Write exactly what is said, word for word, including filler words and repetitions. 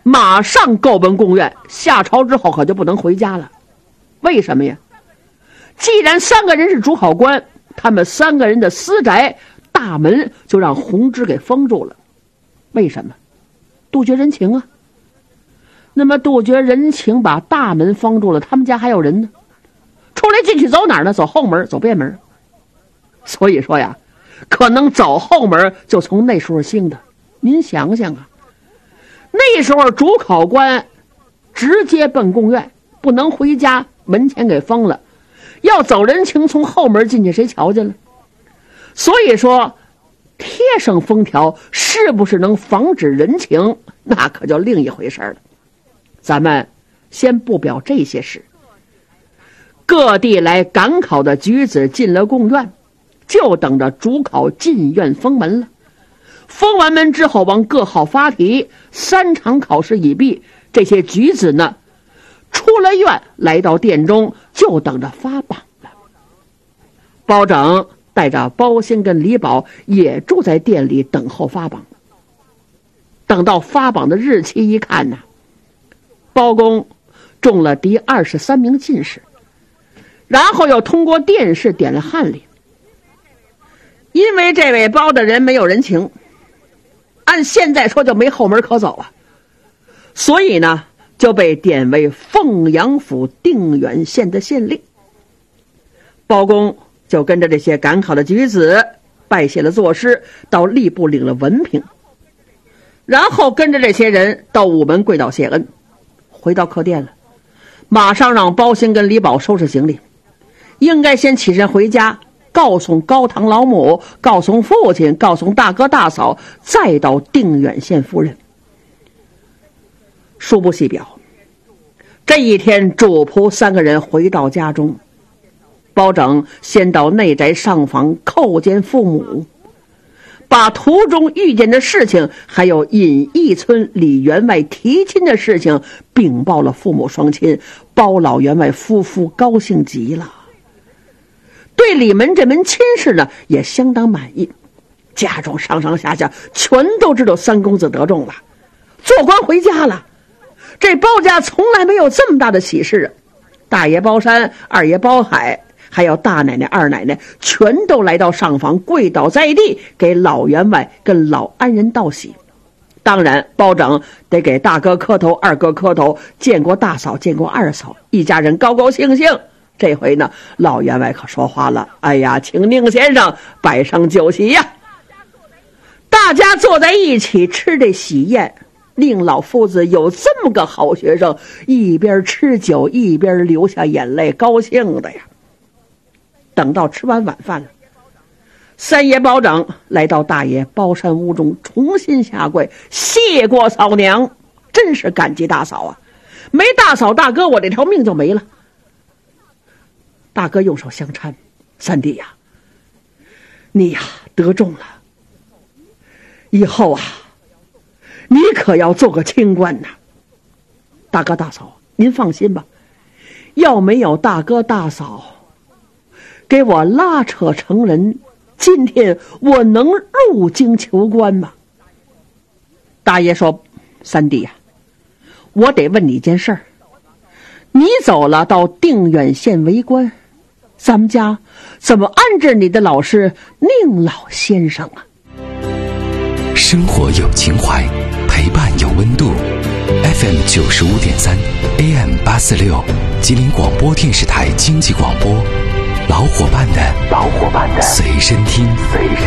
马上告奔贡院，下朝之后可就不能回家了。为什么呀？既然三个人是主考官，他们三个人的私宅大门就让弘芝给封住了。为什么？杜绝人情啊。那么杜绝人情，把大门封住了，他们家还有人呢，出来进去走哪儿呢？走后门，走便门。所以说呀，可能走后门就从那时候兴的。您想想啊，那时候主考官直接奔贡院，不能回家，门前给封了，要走人情，从后门进去，谁瞧见了？所以说贴上封条是不是能防止人情，那可就另一回事了。咱们先不表这些事。各地来赶考的举子进了贡院，就等着主考进院封门了。封完门之后，往各号发题，三场考试已毕，这些举子呢，出了院，来到殿中，就等着发榜了。包拯带着包兴跟李宝也住在店里等候发榜。等到发榜的日期一看呢，包公中了第二十三名进士，然后又通过殿试点了翰林。因为这位包的人没有人情，按现在说就没后门可走啊，所以呢就被点为凤阳府定远县的县令。包公就跟着这些赶考的举子拜谢了作诗，到吏部领了文凭，然后跟着这些人到午门跪倒谢恩。回到客店了，马上让包兴跟李宝收拾行李，应该先起身回家，告诉高堂老母，告诉父亲，告诉大哥大嫂，再到定远县夫人。书不细表，这一天主仆三个人回到家中，包拯先到内宅上访叩见父母，把途中遇见的事情，还有尹义村李员外提亲的事情禀报了父母双亲。包老员外夫妇高兴极了，对李门这门亲事呢也相当满意。家中上上下下全都知道三公子得中了，做官回家了。这包家从来没有这么大的喜事啊！大爷包山，二爷包海，还有大奶奶二奶奶，全都来到上房，跪倒在地，给老员外跟老安人道喜。当然包拯得给大哥磕头，二哥磕头，见过大嫂，见过二嫂，一家人高高兴兴。这回呢老员外可说话了，哎呀，请宁先生摆上酒席呀！大家坐在一起吃这喜宴，令老夫子有这么个好学生，一边吃酒一边流下眼泪，高兴的呀。等到吃完晚饭了，三爷包拯来到大爷包山屋中，重新下跪，谢过嫂娘，真是感激大嫂啊！没大嫂大哥，我这条命就没了。大哥用手相搀，三弟呀，你呀得中了，以后啊你可要做个清官呐。大哥大嫂您放心吧，要没有大哥大嫂给我拉扯成人，今天我能入京求官吗？大爷说，三弟呀，我得问你一件事儿，你走了到定远县为官，咱们家怎么安置你的老师宁老先生啊？ 生活有情怀，陪伴有温度。 F M 九十五点三 A M 八四六，吉林广播电视台经济广播，老伙伴的老伙伴的随身听。随身